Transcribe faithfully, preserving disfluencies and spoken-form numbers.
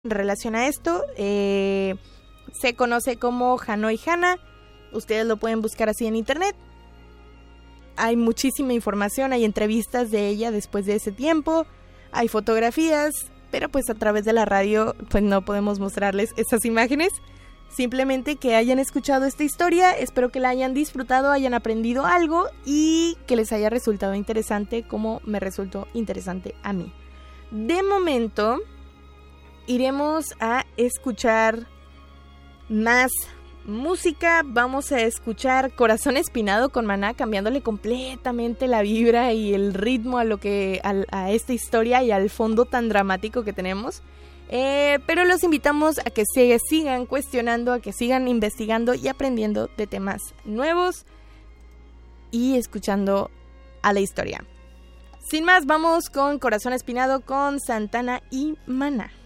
En relación a esto, eh, se conoce como Hanoi Hannah. Ustedes lo pueden buscar así en internet. Hay muchísima información, hay entrevistas de ella después de ese tiempo, hay fotografías, pero pues a través de la radio pues no podemos mostrarles esas imágenes. Simplemente que hayan escuchado esta historia, espero que la hayan disfrutado, hayan aprendido algo y que les haya resultado interesante como me resultó interesante a mí. De momento, iremos a escuchar más música. Vamos a escuchar Corazón Espinado con Maná, cambiándole completamente la vibra y el ritmo a lo que a, a esta historia y al fondo tan dramático que tenemos. Eh, pero los invitamos a que se sigan cuestionando, a que sigan investigando y aprendiendo de temas nuevos y escuchando a la historia. Sin más, vamos con Corazón Espinado con Santana y Maná.